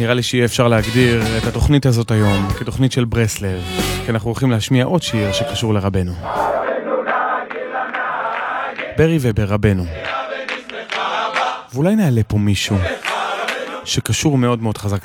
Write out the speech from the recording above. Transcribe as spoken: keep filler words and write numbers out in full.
נראה לי שיהיה אפשר להגדיר את התוכנית הזאת היום כתוכנית של ברסלב, כי אנחנו הולכים להשמיע עוד שיר שקשור לרבנו. ברי וברבנו. ואולי נעלה פה מישהו שקשור מאוד מאוד חזק